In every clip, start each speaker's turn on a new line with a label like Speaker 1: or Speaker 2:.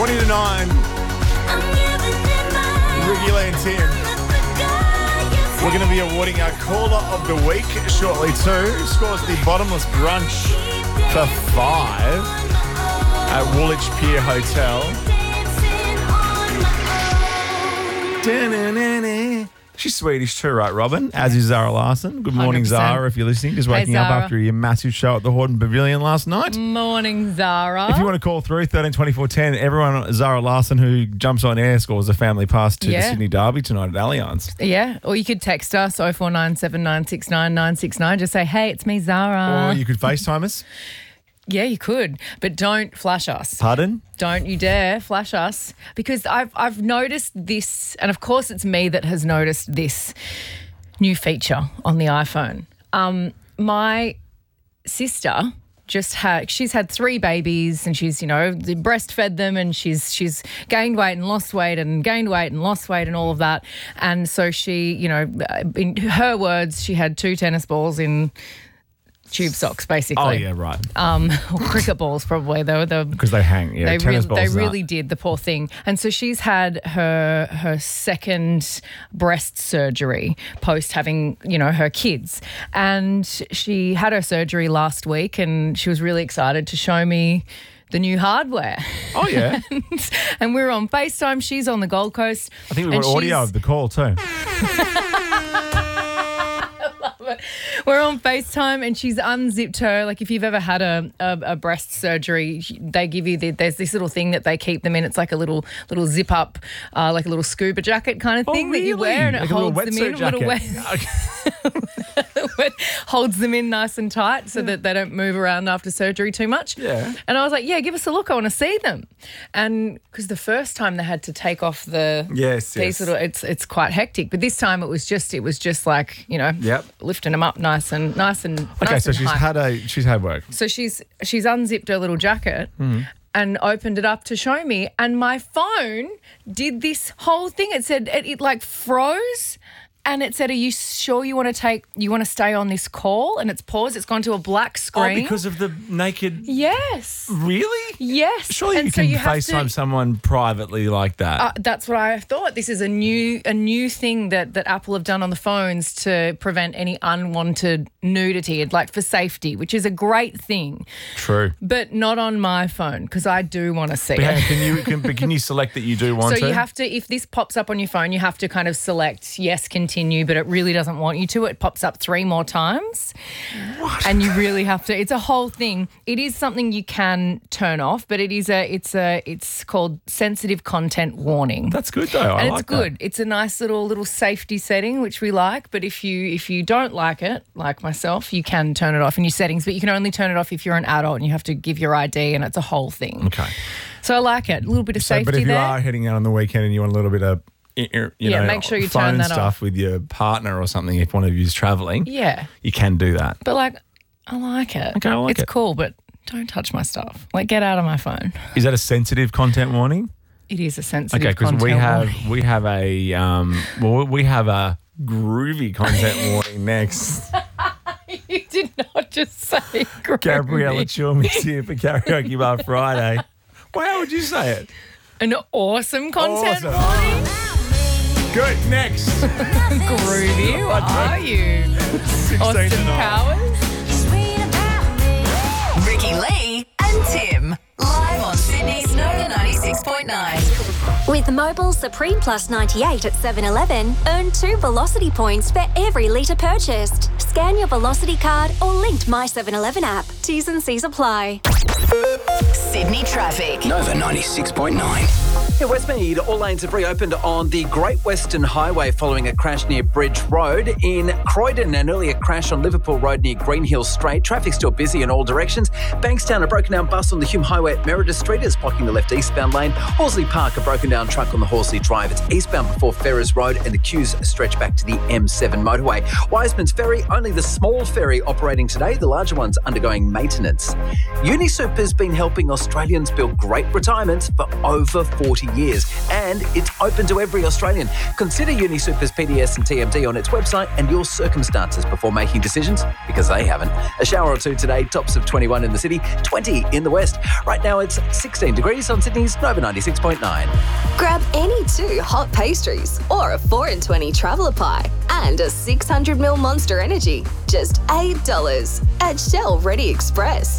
Speaker 1: 20 to 9. Ricky Lee and Tim. We're going to be awarding our caller of the week shortly too. Scores the Bottomless Brunch for 5 at Woolwich Pier Hotel. She's Swedish too, right, Robin? As is Zara Larson. Good morning,
Speaker 2: 100%.
Speaker 1: Zara, if you're listening. Just waking up
Speaker 2: Zara.
Speaker 1: after your massive show at the Horton Pavilion last night.
Speaker 2: Morning, Zara.
Speaker 1: If you want to call through, 13 24 10, everyone, Zara Larson, who jumps on air, scores a family pass to the Sydney Derby tonight at Allianz.
Speaker 2: Yeah, or you could text us 0497969969. Just say, hey, it's me, Zara.
Speaker 1: Or you could FaceTime us.
Speaker 2: Yeah, you could, but don't flash us.
Speaker 1: Pardon?
Speaker 2: Don't you dare flash us, because I've noticed this, and of course it's me that has noticed this new feature on the iPhone. My sister she's had 3 babies, and she's, breastfed them, and she's gained weight and lost weight and gained weight and lost weight and all of that. And so she, in her words, she had 2 tennis balls in tube socks, basically.
Speaker 1: Oh, yeah, right.
Speaker 2: Or cricket balls, probably.
Speaker 1: Because they hang. Yeah, tennis balls.
Speaker 2: They really did, the poor thing. And so she's had her second breast surgery post having, her kids. And she had her surgery last week, and she was really excited to show me the new hardware.
Speaker 1: Oh, yeah.
Speaker 2: and we were on FaceTime. She's on the Gold Coast.
Speaker 1: I think we've got audio of the call too.
Speaker 2: We're on FaceTime, and she's unzipped her. Like, if you've ever had a breast surgery, they give you there's this little thing that they keep them in. It's like a little zip up, like a little scuba jacket kind of thing that you wear, and
Speaker 1: like
Speaker 2: it holds them in. Holds them in nice and tight so that they don't move around after surgery too much.
Speaker 1: Yeah.
Speaker 2: And I was like, yeah, give us a look. I want to see them. And because the first time they had to take off these little, it's quite hectic. But this time it was just like, lifting them up nice and
Speaker 1: Okay, so she's had work.
Speaker 2: So she's unzipped her little jacket and opened it up to show me, and my phone did this whole thing. It said it like froze. And it said, are you sure you want to stay on this call? And it's paused. It's gone to a black screen.
Speaker 1: Oh, because of the naked...
Speaker 2: Yes.
Speaker 1: Really?
Speaker 2: Yes.
Speaker 1: Surely you can FaceTime someone privately like that.
Speaker 2: That's what I thought. This is a new thing that Apple have done on the phones to prevent any unwanted nudity, like for safety, which is a great thing.
Speaker 1: True.
Speaker 2: But not on my phone, because I do want to see it.
Speaker 1: Can you select that you do want to?
Speaker 2: So you have to, if this pops up on your phone, you have to kind of select yes, continue, but it really doesn't want you to. It pops up 3 more times. What? And you really have to. It's a whole thing. It is something you can turn off, but it's called sensitive content warning.
Speaker 1: That's good though.
Speaker 2: And it's good. It's a nice little safety setting, which we like. But if you don't like it, like myself, you can turn it off in your settings, but you can only turn it off if you're an adult and you have to give your ID, and it's a whole thing.
Speaker 1: Okay.
Speaker 2: So I like it. A little bit of safety there.
Speaker 1: But if you are heading out on the weekend and you want a little bit of
Speaker 2: make sure you
Speaker 1: phone
Speaker 2: turn that
Speaker 1: stuff
Speaker 2: off
Speaker 1: with your partner or something, if one of you is travelling,
Speaker 2: yeah,
Speaker 1: you can do that.
Speaker 2: But I like it.
Speaker 1: Okay, I like it.
Speaker 2: It's cool, but don't touch my stuff. Get out of my phone.
Speaker 1: Is that a sensitive content warning?
Speaker 2: It is a sensitive
Speaker 1: content warning.
Speaker 2: Okay,
Speaker 1: because we have a groovy content warning next.
Speaker 2: You did not just say groovy.
Speaker 1: Gabriella Chilm is here for Karaoke Bar Friday. Well, how would you say it?
Speaker 2: An awesome content warning.
Speaker 1: Good, next.
Speaker 2: Groovy, who are you? Austin Powers?
Speaker 3: Ricky Lee and Tim. Live on Sydney's Nova 96.9.
Speaker 4: With Mobile Supreme Plus 98 at 7-Eleven, earn 2 Velocity points for every litre purchased. Scan your Velocity card or linked My 7-Eleven app. T's and C's apply.
Speaker 3: Sydney traffic.
Speaker 5: Nova 96.9.
Speaker 6: In Westmead, all lanes have reopened on the Great Western Highway following a crash near Bridge Road. In Croydon, an earlier crash on Liverpool Road near Green Hill Strait. Traffic still busy in all directions. Bankstown, a broken down bus on the Hume Highway at Meredith Street is blocking the left eastbound lane. Horsley Park, a broken down truck on the Horsley Drive. It's eastbound before Ferrers Road, and the queues stretch back to the M7 motorway. Wiseman's Ferry, only the small ferry operating today. The larger one's undergoing maintenance. UniSuper's been helping Australians build great retirements for over 40 years. And it's open to every Australian. Consider UniSuper's PDS and TMD on its website and your circumstances before making decisions, because they haven't. A shower or two today, tops of 21 in the city, 20 in the west. Right now it's 16 degrees on Sydney's Nova 96.9.
Speaker 7: Grab any 2 hot pastries or a 4 in 20 traveller pie and a 600ml Monster Energy. Just $8 at Shell Ready Express.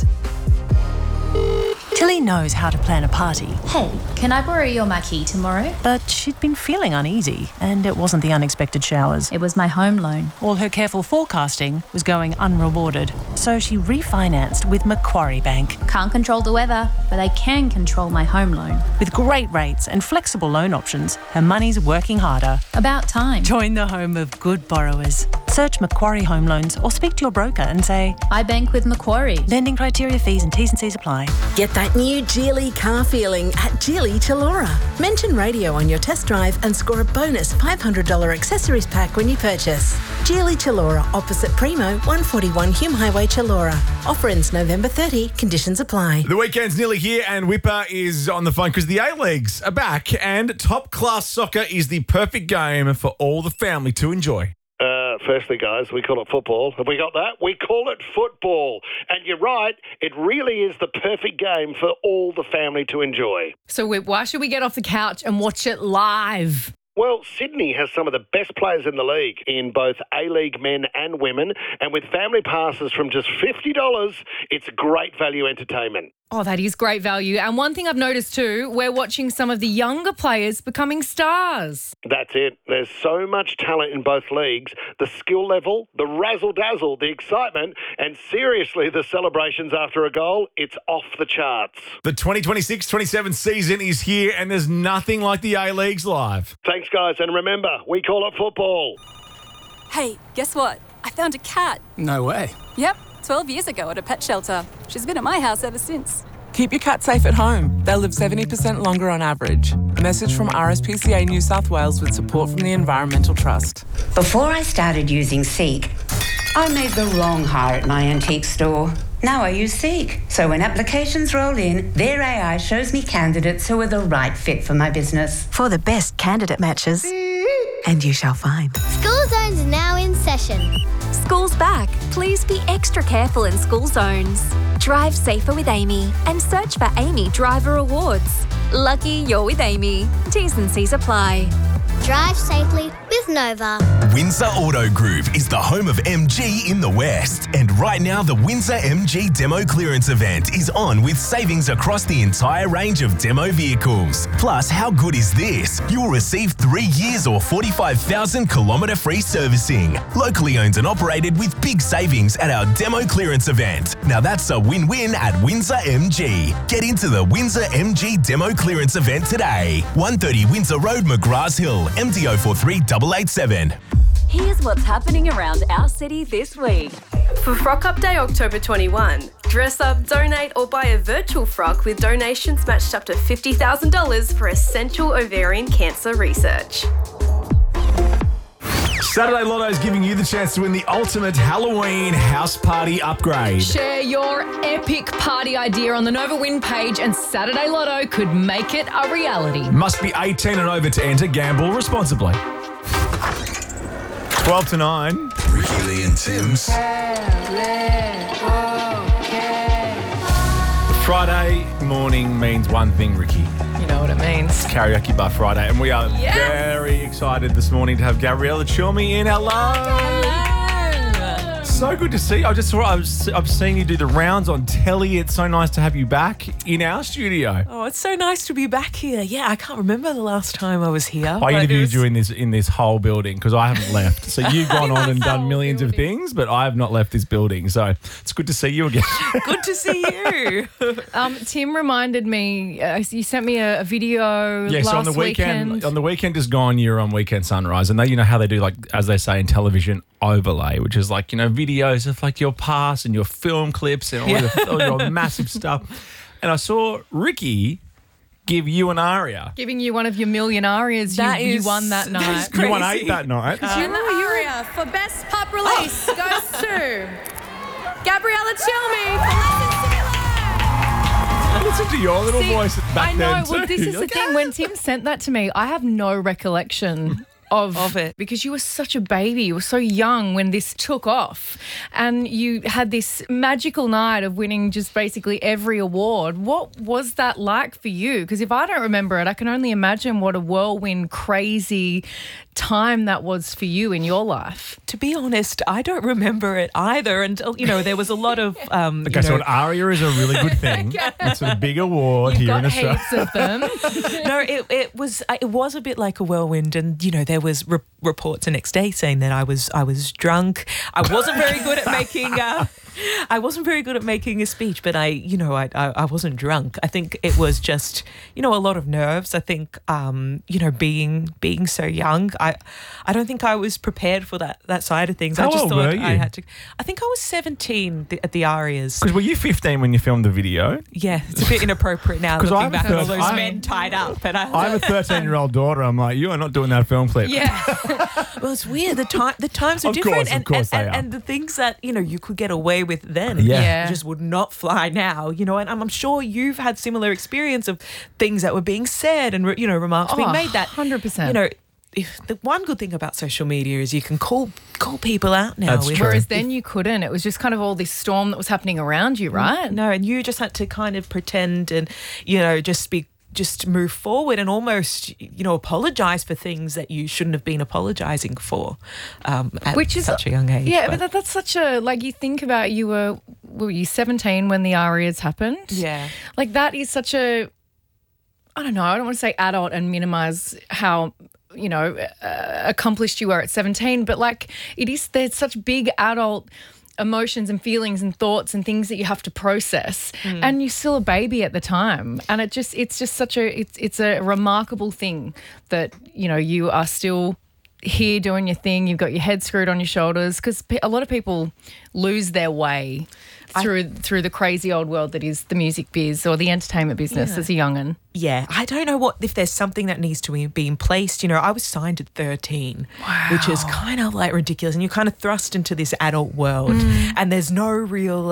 Speaker 8: Tilly knows how to plan a party.
Speaker 9: Hey, can I borrow your marquee tomorrow?
Speaker 8: But she'd been feeling uneasy, and it wasn't the unexpected showers.
Speaker 9: It was my home loan.
Speaker 8: All her careful forecasting was going unrewarded, so she refinanced with Macquarie Bank.
Speaker 9: Can't control the weather, but I can control my home loan.
Speaker 8: With great rates and flexible loan options, her money's working harder.
Speaker 9: About time.
Speaker 8: Join the home of good borrowers. Search Macquarie Home Loans or speak to your broker and say,
Speaker 9: I bank with Macquarie.
Speaker 8: Lending criteria, fees and T's and C's apply.
Speaker 10: Get that new Geely car feeling at Geely Chilora. Mention radio on your test drive and score a bonus $500 accessories pack when you purchase. Geely Chilora, opposite Primo, 141 Hume Highway, Chilora. Offer ends November 30. Conditions apply.
Speaker 1: The weekend's nearly here and Whipper is on the phone because the A-Leagues are back and top-class soccer is the perfect game for all the family to enjoy.
Speaker 11: Firstly, guys, we call it football. Have we got that? We call it football. And you're right, it really is the perfect game for all the family to enjoy.
Speaker 2: So why should we get off the couch and watch it live?
Speaker 11: Well, Sydney has some of the best players in the league in both A-League men and women. And with family passes from just $50, it's great value entertainment.
Speaker 2: Oh, that is great value. And one thing I've noticed too, we're watching some of the younger players becoming stars.
Speaker 11: That's it. There's so much talent in both leagues. The skill level, the razzle-dazzle, the excitement, and seriously, the celebrations after a goal, it's off the charts.
Speaker 1: The 2026-27 season is here and there's nothing like the A-Leagues live.
Speaker 11: Thanks, guys. And remember, we call it football.
Speaker 12: Hey, guess what? I found a cat.
Speaker 5: No way.
Speaker 12: Yep, 12 years ago at a pet shelter. She's been at my house ever since.
Speaker 13: Keep your cat safe at home. They'll live 70% longer on average. A message from RSPCA New South Wales with support from the Environmental Trust.
Speaker 14: Before I started using Seek, I made the wrong hire at my antique store. Now I use Seek. So when applications roll in, their AI shows me candidates who are the right fit for my business.
Speaker 10: For the best candidate matches, and you shall find.
Speaker 15: School Zone's now in session.
Speaker 4: School's back. Please be extra careful in school zones. Drive safer with Amy and search for Amy Driver Awards. Lucky you're with Amy. T's and C's apply.
Speaker 15: Drive safely with Nova.
Speaker 16: Windsor Auto Group is the home of MG in the West. And right now, the Windsor MG Demo Clearance event is on with savings across the entire range of demo vehicles. Plus, how good is this? You'll receive 3 years or 45,000 kilometre free servicing. Locally owned and operated with big savings at our Demo Clearance event. Now that's a win-win at Windsor MG. Get into the Windsor MG Demo Clearance event today. 130 Windsor Road, McGrath Hill. MDO 43887.
Speaker 7: Here's what's happening around our city this week.
Speaker 17: For Frock Up Day October 21, dress up, donate or buy a virtual frock with donations matched up to $50,000 for essential ovarian cancer research.
Speaker 1: Saturday Lotto is giving you the chance to win the ultimate Halloween house party upgrade.
Speaker 2: Share your epic party idea on the Nova Win page and Saturday Lotto could make it a reality.
Speaker 1: Must be 18 and over to enter. Gamble responsibly. 12 to 9.
Speaker 16: Ricky Lee and Tim's.
Speaker 1: Friday morning means one thing, Ricky.
Speaker 2: You know what it means.
Speaker 1: Karaoke Bar Friday. And we are very excited this morning to have Gabriella Chilmi in. Hello. So good to see you. I've seen you do the rounds on telly. It's so nice to have you back in our studio.
Speaker 13: Oh, it's so nice to be back here. Yeah, I can't remember the last time I was here.
Speaker 1: I interviewed you in this whole building because I haven't left. So you've gone on and done millions of things, but I have not left this building. So it's good to see you again.
Speaker 13: Good to see you.
Speaker 2: Tim reminded me, you sent me a video last
Speaker 1: so on the weekend just gone, you're on Weekend Sunrise, and they, you know how they do, like, as they say in television, overlay, which is like, you know, videos of like your past and your film clips and all your massive stuff. And I saw Ricky give you an aria.
Speaker 2: Giving you one of your million arias. You won that night.
Speaker 1: You won 8 that night.
Speaker 17: And the aria for Best Pop Release goes to Gabriella Chilmi for Listen Similar.
Speaker 1: listen to your little voice back
Speaker 2: I know.
Speaker 1: then too.
Speaker 2: Well, this is
Speaker 1: You're
Speaker 2: the thing. When Tim sent that to me, I have no recollection of it because you were such a baby. You were so young when this took off, and you had this magical night of winning just basically every award. What was that like for you? Because if I don't remember it, I can only imagine what a whirlwind, crazy time that was for you in your life.
Speaker 18: To be honest, I don't remember it either. And, there was a lot of...
Speaker 1: Okay, so an ARIA is a really good thing. It's a big award
Speaker 2: You've
Speaker 1: here
Speaker 2: got
Speaker 1: in Australia.
Speaker 2: heaps of them.
Speaker 18: No, it was a bit like a whirlwind, and there was reports the next day saying that I was drunk. I wasn't very good at making a speech, but I wasn't drunk. I think it was just a lot of nerves. I think being so young, I don't think I was prepared for that side of things.
Speaker 1: How
Speaker 18: I just
Speaker 1: old
Speaker 18: thought
Speaker 1: were you?
Speaker 18: I had to. I think I was 17 at the ARIAs.
Speaker 1: Because were you 15 when you filmed the video?
Speaker 18: Yeah, it's a bit inappropriate now
Speaker 1: 'Cause
Speaker 18: looking back at all those men tied up. And
Speaker 1: I have a 13-year-old daughter. I'm like, you are not doing that film clip.
Speaker 18: Yeah. Well, it's weird. The times are
Speaker 1: Of
Speaker 18: different,
Speaker 1: course they are.
Speaker 18: and the things that you could get away with then, just would not fly now. And I'm sure you've had similar experience of things that were being said and remarks being made. That
Speaker 2: 100%.
Speaker 18: If the one good thing about social media is you can call people out now.
Speaker 1: That's true.
Speaker 2: Whereas then you couldn't. It was just kind of all this storm that was happening around you, right?
Speaker 18: No, and you just had to kind of pretend and just move forward and almost, apologise for things that you shouldn't have been apologising for at such a young age.
Speaker 2: Yeah, but that's such a, you think about were you 17 when the ARIAs happened?
Speaker 18: Yeah.
Speaker 2: That is such a, I don't know, I don't want to say adult and minimise how, accomplished you were at 17, but there's such big adult emotions and feelings and thoughts and things that you have to process, and you're still a baby at the time, and it's just such a remarkable thing that you are still here doing your thing. You've got your head screwed on your shoulders, because a lot of people lose their way through the crazy old world that is the music biz or the entertainment business as a young'un.
Speaker 18: Yeah, I don't know if there's something that needs to be in place. I was signed at 13, which is kind of ridiculous, and you're kind of thrust into this adult world, and there's no real.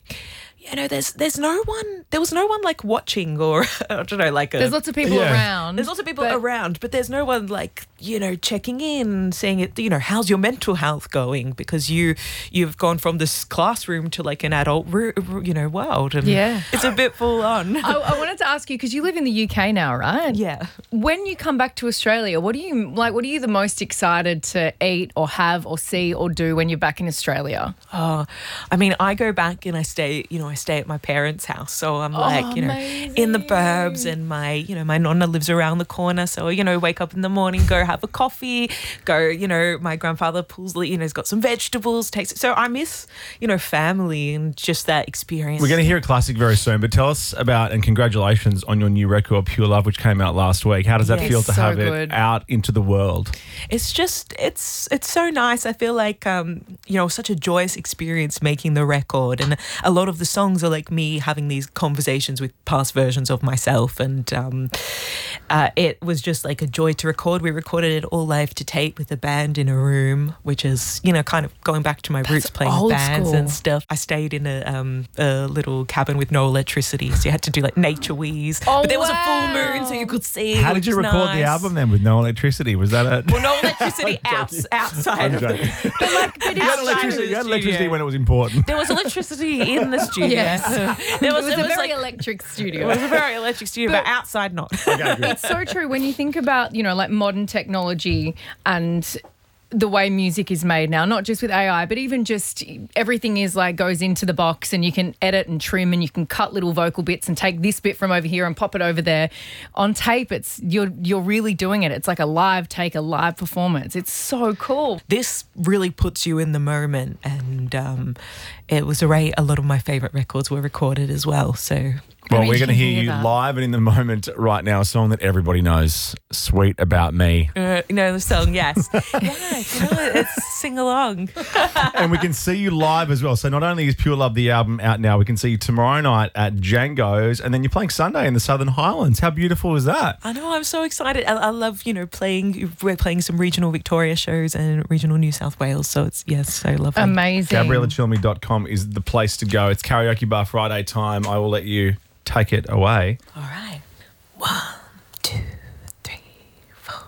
Speaker 18: There's no one. There was no one watching, or I don't know,
Speaker 2: There's lots of people around.
Speaker 18: There's lots of people around, but there's no one checking in, saying it. How's your mental health going? Because you've gone from this classroom to an adult, world, and it's a bit full on.
Speaker 2: I wanted to ask you, because you live in the UK now, right?
Speaker 18: Yeah.
Speaker 2: When you come back to Australia, what are you the most excited to eat or have or see or do when you're back in Australia?
Speaker 18: Oh, I mean, I go back and I stay at my parents' house, so I'm in the burbs, and my nonna lives around the corner, so wake up in the morning, go have a coffee, my grandfather pulls, he's got some vegetables, takes it. So I miss family and just that experience.
Speaker 1: We're going to hear a classic very soon, but tell us about, and congratulations on your new record, Pure Love, which came out last week. How does that feel to have it out into the world?
Speaker 18: It's just, it's so nice. I feel like, such a joyous experience making the record, and a lot of the songs are me having these conversations with past versions of myself, and it was just a joy to record. We recorded it all live to tape with a band in a room, which is kind of going back to my roots, playing with bands and stuff. I stayed in a little cabin with no electricity, so you had to do nature wheeze, but there was a full moon, so you could see.
Speaker 1: How did you record the album then with no electricity? Was that it?
Speaker 18: Well, no electricity outside.
Speaker 1: I'm joking. You had electricity when it was important.
Speaker 18: There was electricity in the studio.
Speaker 2: Yes. It was a very electric studio.
Speaker 18: It was a very electric studio, but outside not.
Speaker 1: Okay, good.
Speaker 2: It's so true. When you think about, modern technology and the way music is made now, not just with AI, but even just everything is goes into the box, and you can edit and trim, and you can cut little vocal bits and take this bit from over here and pop it over there. On tape, you're really doing it. It's like a live take, a live performance. It's so cool.
Speaker 18: This really puts you in the moment, and it was a lot of my favourite records were recorded as well. So.
Speaker 1: Well, we're going to hear you live and in the moment right now, a song that everybody knows, Sweet About Me.
Speaker 18: The song, yes. It's sing along.
Speaker 1: And we can see you live as well. So not only is Pure Love the album out now, we can see you tomorrow night at Django's, and then you're playing Sunday in the Southern Highlands. How beautiful is that?
Speaker 18: I know, I'm so excited. I love, we're playing some regional Victoria shows and regional New South Wales, so it's, so lovely.
Speaker 2: Amazing.
Speaker 1: GabriellaChilme.com is the place to go. It's Karaoke Bar Friday time. I will let you take it away.
Speaker 18: All right.